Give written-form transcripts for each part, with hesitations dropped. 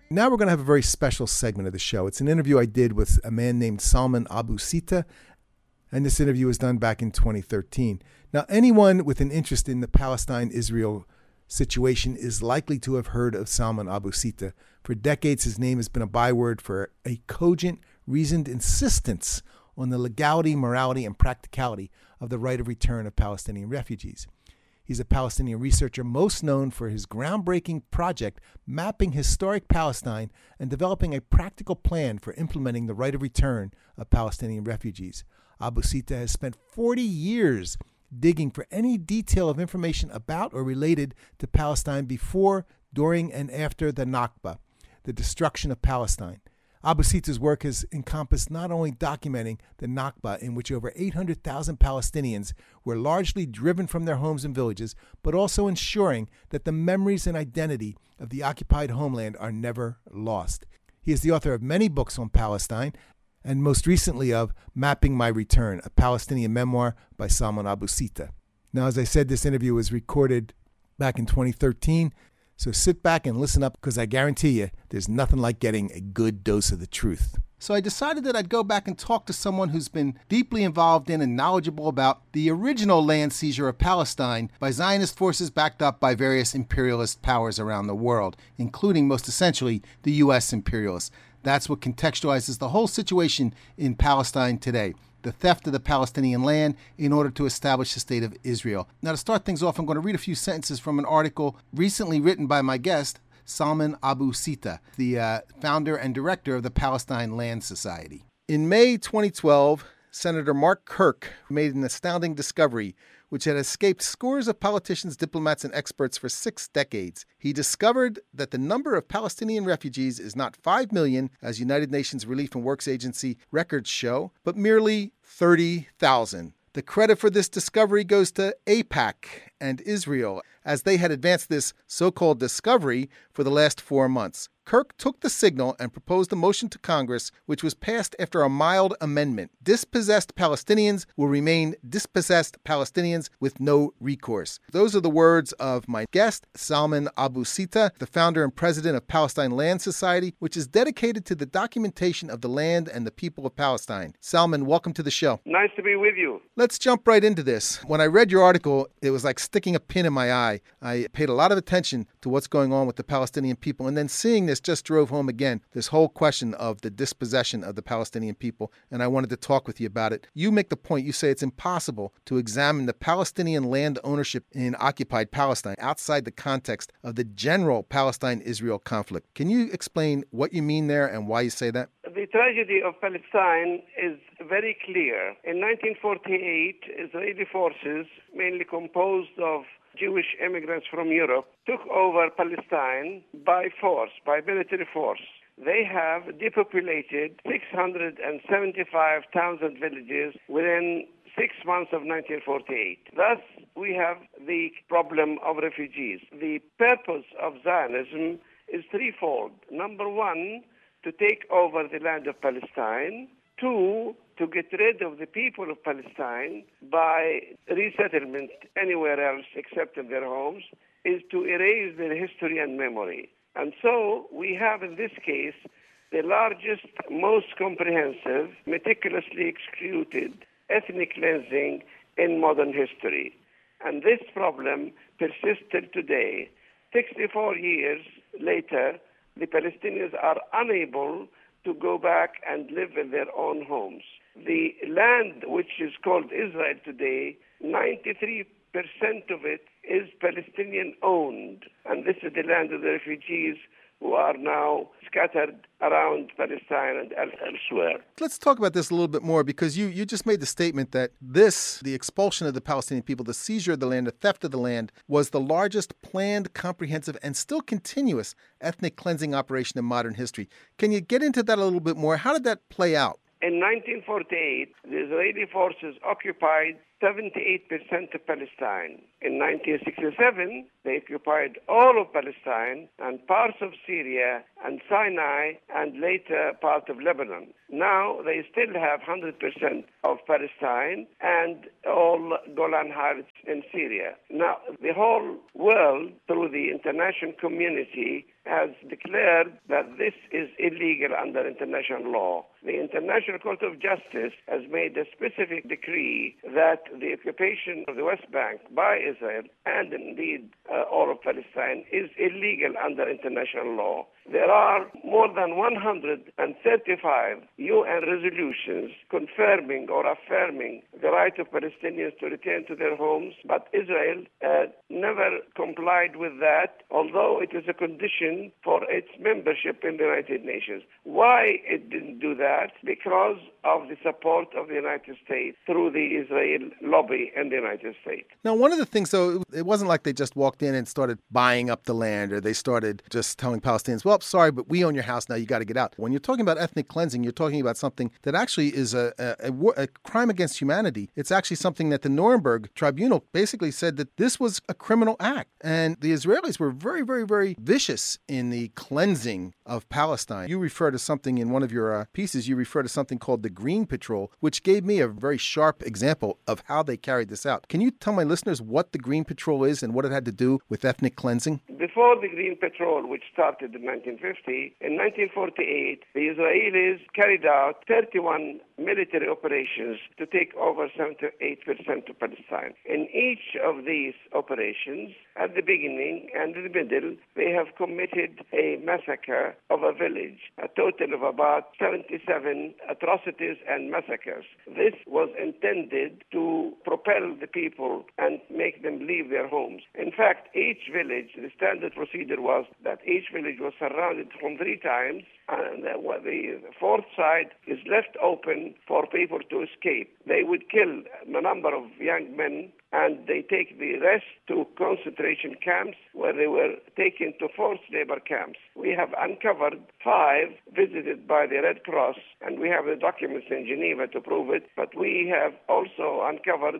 Now we're going to have a very special segment of the show. It's an interview I did with a man named Salman Abu Sita, and this interview was done back in 2013. Now, anyone with an interest in the Palestine-Israel situation is likely to have heard of Salman Abu Sita. For decades, his name has been a byword for a cogent, reasoned insistence on the legality, morality, and practicality of the right of return of Palestinian refugees. He's a Palestinian researcher most known for his groundbreaking project mapping historic Palestine and developing a practical plan for implementing the right of return of Palestinian refugees. Abu Sita has spent 40 years digging for any detail of information about or related to Palestine before, during, and after the Nakba, the destruction of Palestine. Abu Sita's work has encompassed not only documenting the Nakba, in which over 800,000 Palestinians were largely driven from their homes and villages, but also ensuring that the memories and identity of the occupied homeland are never lost. He is the author of many books on Palestine, and most recently of Mapping My Return, a Palestinian memoir by Salman Abu Sita. Now, as I said, this interview was recorded back in 2013, so sit back and listen up, because I guarantee you there's nothing like getting a good dose of the truth. So I decided that I'd go back and talk to someone who's been deeply involved in and knowledgeable about the original land seizure of Palestine by Zionist forces backed up by various imperialist powers around the world, including, most essentially, the U.S. imperialists. That's what contextualizes the whole situation in Palestine today, the theft of the Palestinian land in order to establish the state of Israel. Now, to start things off, I'm going to read a few sentences from an article recently written by my guest, Salman Abu Sita, the founder and director of the Palestine Land Society. In May 2012, Senator Mark Kirk made an astounding discovery which had escaped scores of politicians, diplomats, and experts for 6 decades. He discovered that the number of Palestinian refugees is not 5 million, as United Nations Relief and Works Agency records show, but merely 30,000. The credit for this discovery goes to AIPAC and Israel, as they had advanced this so-called discovery for the last 4 months. Kirk took the signal and proposed a motion to Congress, which was passed after a mild amendment. Dispossessed Palestinians will remain dispossessed Palestinians with no recourse. Those are the words of my guest, Salman Abu Sita, the founder and president of Palestine Land Society, which is dedicated to the documentation of the land and the people of Palestine. Salman, welcome to the show. Nice to be with you. Let's jump right into this. When I read your article, it was like sticking a pin in my eye. I paid a lot of attention to what's going on with the Palestinian people, and then seeing this just drove home again this whole question of the dispossession of the Palestinian people, and I wanted to talk with you about it. You make the point, you say it's impossible to examine the Palestinian land ownership in occupied Palestine outside the context of the general Palestine-Israel conflict. Can you explain what you mean there and why you say that? The tragedy of Palestine is very clear. In 1948, Israeli forces, mainly composed of Jewish immigrants from Europe, took over Palestine by force, by military force. They have depopulated 675 towns and villages within 6 months of 1948. Thus, we have the problem of refugees. The purpose of Zionism is threefold. Number one, to take over the land of Palestine. 2, to get rid of the people of Palestine by resettlement anywhere else except in their homes, is to erase their history and memory. And so we have in this case the largest, most comprehensive, meticulously executed ethnic cleansing in modern history. And this problem persists till today. 64 years later, the Palestinians are unable to go back and live in their own homes. The land which is called Israel today, 93% of it is Palestinian owned. And this is the land of the refugees who are now scattered around Palestine and elsewhere. Let's talk about this a little bit more, because you just made the statement that the expulsion of the Palestinian people, the seizure of the land, the theft of the land, was the largest planned, comprehensive, and still continuous ethnic cleansing operation in modern history. Can you get into that a little bit more? How did that play out? In 1948, the Israeli forces occupied 78% of Palestine. In 1967, they occupied all of Palestine and parts of Syria and Sinai and later part of Lebanon. Now they still have 100% of Palestine and all Golan Heights in Syria. Now the whole world, through the international community, has declared that this is illegal under international law. The International Court of Justice has made a specific decree that the occupation of the West Bank by Israel and indeed all of Palestine is illegal under international law. There are more than 135 UN resolutions confirming or affirming the right of Palestinians to return to their homes, but Israel never complied with that, although it is a condition for its membership in the United Nations. Why it didn't do that? Because of the support of the United States through the Israel lobby in the United States. Now, one of the things, though, it wasn't like they just walked in and started buying up the land, or they started just telling Palestinians, well, sorry, but we own your house now, you got to get out. When you're talking about ethnic cleansing, you're talking about something that actually is a crime against humanity. It's actually something that the Nuremberg Tribunal basically said that this was a criminal act. And the Israelis were very, very, very vicious in the cleansing of Palestine. You refer to something in one of your pieces, you refer to something called the Green Patrol, which gave me a very sharp example of how they carried this out. Can you tell my listeners what the Green Patrol is and what it had to do with ethnic cleansing? Before the Green Patrol, which started in 1950, in 1948, the Israelis carried out 31 military operations to take over 78% of Palestine. In each of these operations, at the beginning and in the middle, they have committed a massacre of a village, a total of about 77 atrocities and massacres. This was intended to propel the people and make them leave their homes. In fact, each village, the standard procedure was that each village was surrounded from 3 times, and the fourth side is left open for people to escape. They would kill a number of young men, and they take the rest to concentration camps where they were taken to forced labor camps. We have uncovered 5 visited by the Red Cross, and we have the documents in Geneva to prove it, but we have also uncovered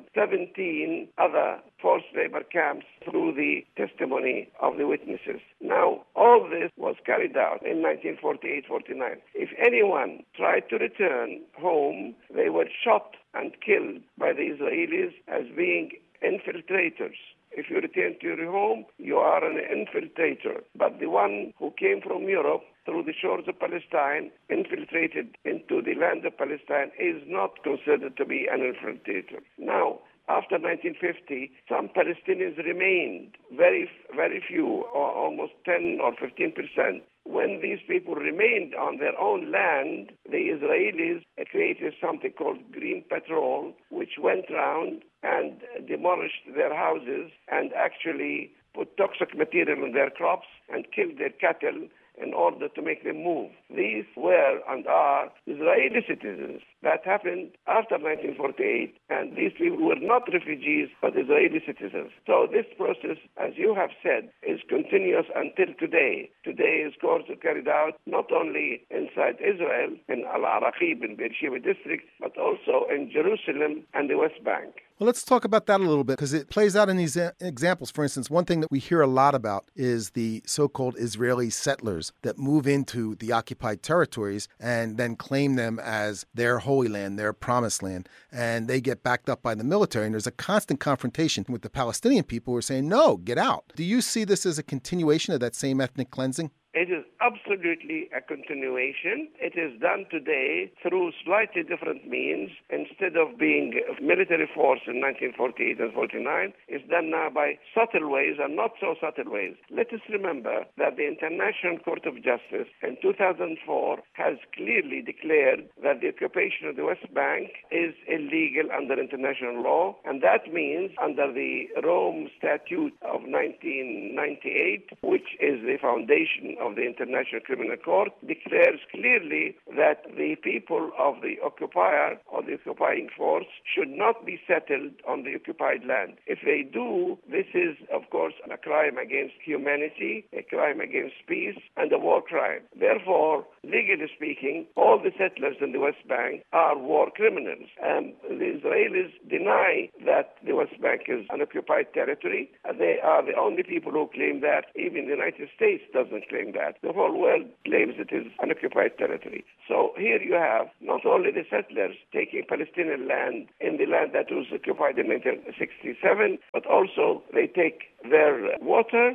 17 other forced labor camps through the testimony of the witnesses. Now, all this was carried out in 1948-49. If anyone tried to return home, they were shot and killed by the Israelis as being infiltrators. If you return to your home, you are an infiltrator. But the one who came from Europe through the shores of Palestine, infiltrated into the land of Palestine, is not considered to be an infiltrator. Now, after 1950, some Palestinians remained, very, very few, or almost 10 or 15%. When these people remained on their own land, the Israelis created something called Green Patrol, which went around and demolished their houses and actually put toxic material in their crops and killed their cattle in order to make them move. These were and are Israeli citizens. That happened after 1948, and these people were not refugees, but Israeli citizens. So this process, as you have said, is continuous until today. Today is courses carried out not only inside Israel, in Al-Araqib, in Beersheba district, but also in Jerusalem and the West Bank. Well, let's talk about that a little bit, because it plays out in these examples. For instance, one thing that we hear a lot about is the so-called Israeli settlers that move into the occupied territories and then claim them as their Holy Land, their promised land, and they get backed up by the military. And there's a constant confrontation with the Palestinian people who are saying, no, get out. Do you see this as a continuation of that same ethnic cleansing? It is absolutely a continuation. It is done today through slightly different means. Instead of being a military force in 1948 and 49, it's done now by subtle ways and not so subtle ways. Let us remember that the International Court of Justice in 2004 has clearly declared that the occupation of the West Bank is illegal under international law, and that means under the Rome Statute of 1998, which is the the foundation of the International Criminal Court, declares clearly that the people of the occupier or the occupying force should not be settled on the occupied land. If they do, this is, of course, a crime against humanity, a crime against peace, and a war crime. Therefore, legally speaking, all the settlers in the West Bank are war criminals. And the Israelis deny that the West Bank is an occupied territory. They are the only people who claim that. Even the United States doesn't claim that. The whole world claims it is an occupied territory. So here you have not only the settlers taking Palestinian land in the land that was occupied in 1967, but also they take their water.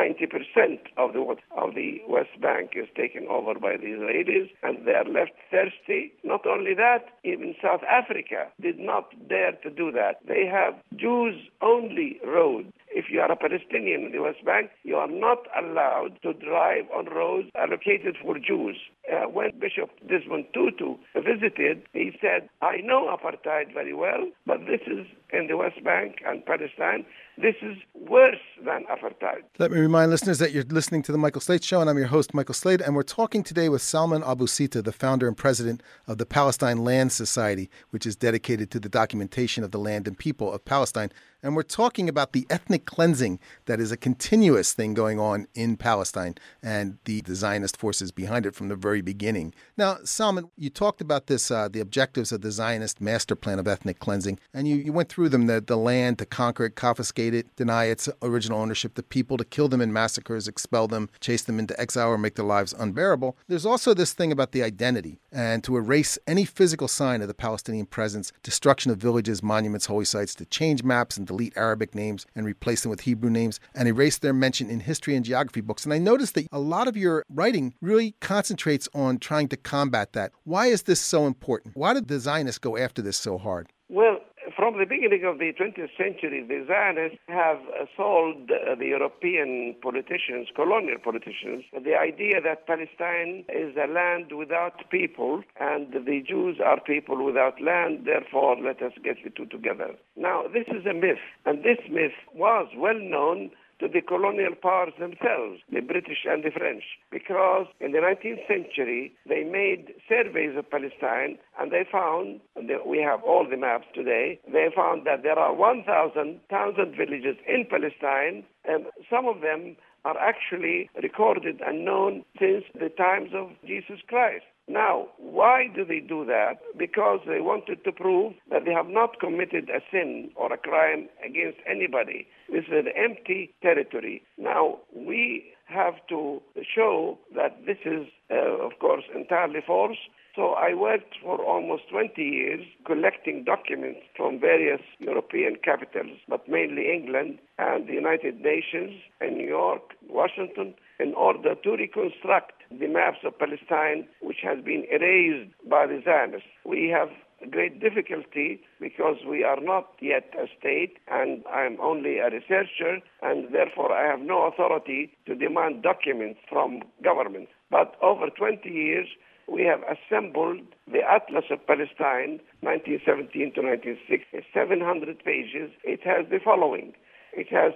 90% of the water of the West Bank is taken over by the Israelis, and they are left thirsty. Not only that, even South Africa did not dare to do that. They have Jews-only roads. If you are a Palestinian in the West Bank, you are not allowed to drive on roads allocated for Jews. When Bishop Desmond Tutu visited, he said, I know apartheid very well, but this is in the West Bank and Palestine. This is worse than apartheid. Let me remind listeners that you're listening to The Michael Slade Show, and I'm your host, Michael Slade, and we're talking today with Salman Abu Sitta, the founder and president of the Palestine Land Society, which is dedicated to the documentation of the land and people of Palestine. And we're talking about the ethnic cleansing that is a continuous thing going on in Palestine and the Zionist forces behind it from the very beginning. Now, Salman, you talked about this, the objectives of the Zionist master plan of ethnic cleansing, and you went through them, the land, to conquer it, confiscate it, deny its original ownership, the people, to kill them in massacres, expel them, chase them into exile, or make their lives unbearable. There's also this thing about the identity, and to erase any physical sign of the Palestinian presence, destruction of villages, monuments, holy sites, to change maps and delete Arabic names and replace them with Hebrew names, and erase their mention in history and geography books. And I noticed that a lot of your writing really concentrates on trying to combat that. Why is this so important? Why did the Zionists go after this so hard? Well, from the beginning of the 20th century, the Zionists have sold the European politicians, colonial politicians, the idea that Palestine is a land without people and the Jews are people without land, therefore let us get the two together. Now, this is a myth, and this myth was well known to the colonial powers themselves, the British and the French, because in the 19th century they made surveys of Palestine, and they found, we have all the maps today, they found that there are 1,000 towns and villages in Palestine, and some of them are actually recorded and known since the times of Jesus Christ. Now, why do they do that? Because they wanted to prove that they have not committed a sin or a crime against anybody. This is an empty territory. Now, we have to show that this is, of course, entirely false. So I worked for almost 20 years collecting documents from various European capitals, but mainly England and the United Nations and New York, Washington, in order to reconstruct the maps of Palestine, which has been erased by the Zionists. We have great difficulty because we are not yet a state, and I'm only a researcher, and therefore I have no authority to demand documents from government. But over 20 years, we have assembled the Atlas of Palestine, 1917 to 1960, 700 pages. It has the following. It has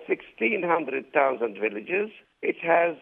1,600 towns and villages. It has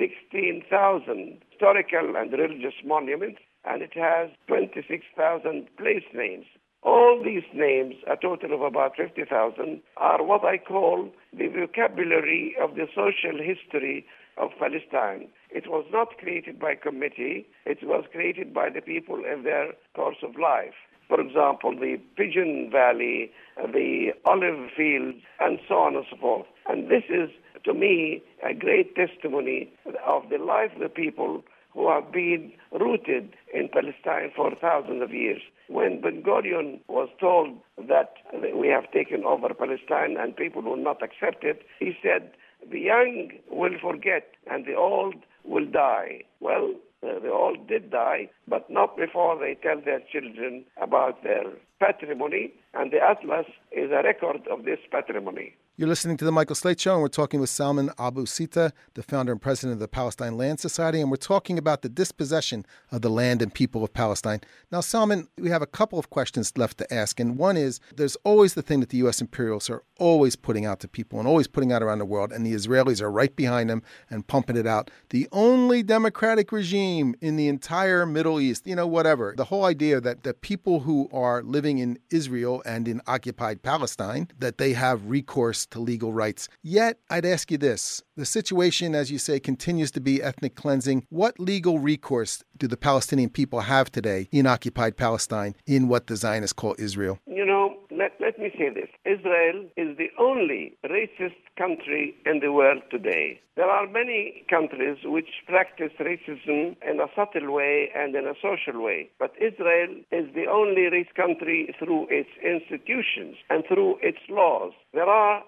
16,000 historical and religious monuments, and it has 26,000 place names. All these names, a total of about 50,000, are what I call the vocabulary of the social history of Palestine. It was not created by committee. It was created by the people in their course of life. For example, the Pigeon Valley, the olive fields, and so on and so forth. And this is, to me, a great testimony of the life of the people who have been rooted in Palestine for thousands of years. When Ben Gurion was told that we have taken over Palestine and people will not accept it, he said, the young will forget and the old will die. Well, the old did die, but not before they tell their children about their patrimony, and the Atlas is a record of this patrimony. You're listening to The Michael Slate Show, and we're talking with Salman Abu Sita, the founder and president of the Palestine Land Society, and we're talking about the dispossession of the land and people of Palestine. Now, Salman, we have a couple of questions left to ask, and one is, there's always the thing that the U.S. imperialists are always putting out to people and always putting out around the world, and the Israelis are right behind them and pumping it out. The only democratic regime in the entire Middle East, whatever. The whole idea that the people who are living in Israel and in occupied Palestine, that they have recourse to legal rights. Yet, I'd ask you this. The situation, as you say, continues to be ethnic cleansing. What legal recourse do the Palestinian people have today in occupied Palestine in what the Zionists call Israel? Let me say this. Israel is the only racist country in the world today. There are many countries which practice racism in a subtle way and in a social way. But Israel is the only race country through its institutions and through its laws. There are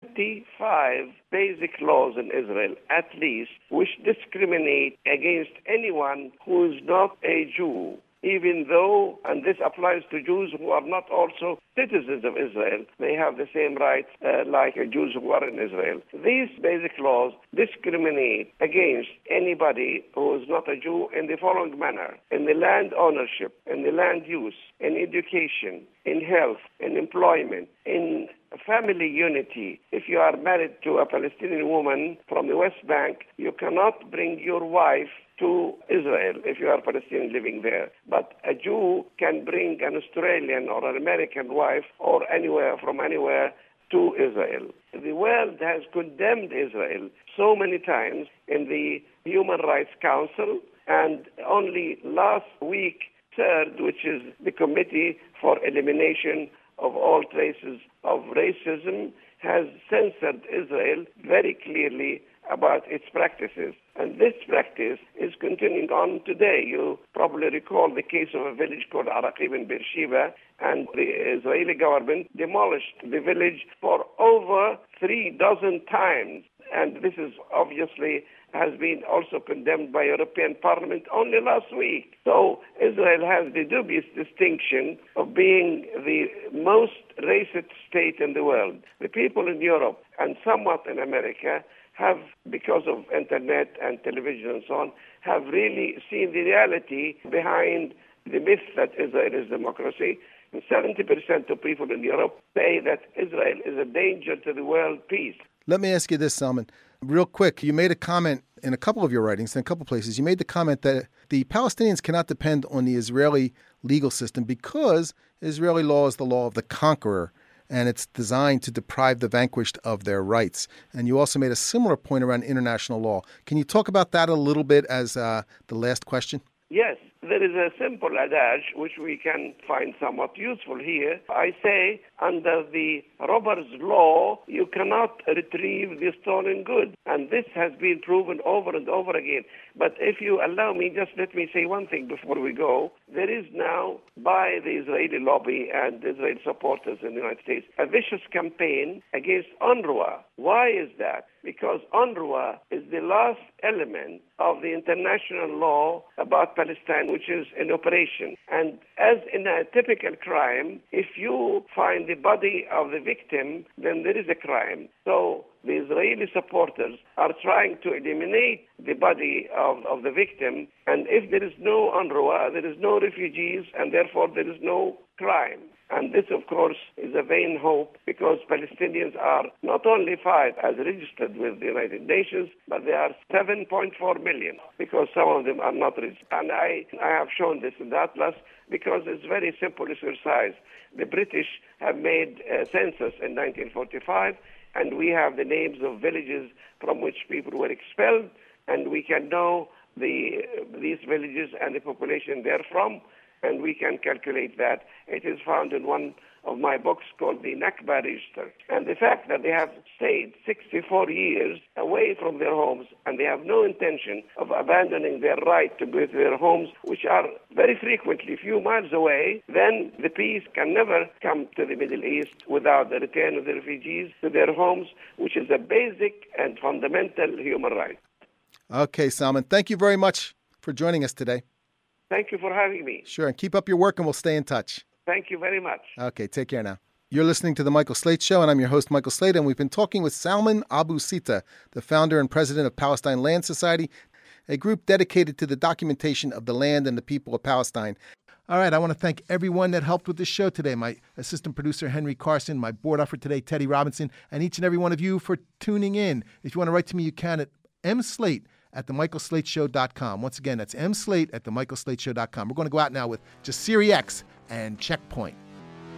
25 basic laws in Israel, at least, which discriminate against anyone who is not a Jew. Even though, and this applies to Jews who are not also citizens of Israel, they have the same rights like Jews who are in Israel. These basic laws discriminate against anybody who is not a Jew in the following manner: in the land ownership, in the land use, in education, in health, in employment, in family unity. If you are married to a Palestinian woman from the West Bank, you cannot bring your wife to Israel if you are Palestinian living there. But a Jew can bring an Australian or an American wife or from anywhere to Israel. The world has condemned Israel so many times in the Human Rights Council, and only last week, CERD, which is the Committee for Elimination of All Traces of Racism, has censored Israel very clearly about its practices. And this practice is continuing on today. You probably recall the case of a village called Araqib in Beersheba, and the Israeli government demolished the village for over 36 times. And this is obviously has been also condemned by European Parliament only last week. So Israel has the dubious distinction of being the most racist state in the world. The people in Europe and somewhat in America have, because of internet and television and so on, have really seen the reality behind the myth that Israel is democracy. And 70% of people in Europe say that Israel is a danger to the world peace. Let me ask you this, Salman. Real quick, you made a comment in a couple of your writings, in a couple places. You made the comment that the Palestinians cannot depend on the Israeli legal system because Israeli law is the law of the conqueror, and it's designed to deprive the vanquished of their rights. And you also made a similar point around international law. Can you talk about that a little bit as the last question? Yes. There is a simple adage which we can find somewhat useful here. I say, under the robber's law, you cannot retrieve the stolen goods. And this has been proven over and over again. But if you allow me, just let me say one thing before we go. There is now, by the Israeli lobby and Israeli supporters in the United States, a vicious campaign against UNRWA. Why is that? Because UNRWA is the last element of the international law about Palestine, which is in operation. And as in a typical crime, if you find the body of the victim, then there is a crime. So the Israeli supporters are trying to eliminate the body of the victim. And if there is no UNRWA, there is no refugees, and therefore there is no crime. And this, of course, is a vain hope because Palestinians are not only 5 as registered with the United Nations, but they are 7.4 million because some of them are not registered. And I have shown this in the Atlas because it's very simple exercise. The British have made a census in 1945, and we have the names of villages from which people were expelled, and we can know these villages and the population they're from, and we can calculate that. It is found in one of my books called the Nakba Register. And the fact that they have stayed 64 years away from their homes and they have no intention of abandoning their right to go to their homes, which are very frequently a few miles away, then the peace can never come to the Middle East without the return of the refugees to their homes, which is a basic and fundamental human right. Okay, Salman, thank you very much for joining us today. Thank you for having me. Sure, and keep up your work and we'll stay in touch. Thank you very much. Okay, take care now. You're listening to The Michael Slate Show, and I'm your host, Michael Slate, and we've been talking with Salman Abu Sita, the founder and president of Palestine Land Society, a group dedicated to the documentation of the land and the people of Palestine. All right, I want to thank everyone that helped with this show today. My assistant producer, Henry Carson, my board offer today, Teddy Robinson, and each and every one of you for tuning in. If you want to write to me, you can at mslate@themichaelslateshow.com. Once again, that's mslate@themichaelslateshow.com. We're going to go out now with just Siri X and Checkpoint.